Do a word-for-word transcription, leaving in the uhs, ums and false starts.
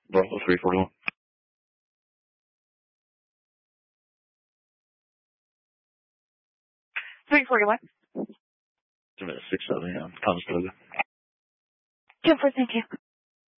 Bravo three forty-one. three forty-one. Two minutes, six seven, yeah. Conestoga. ten four, thank you.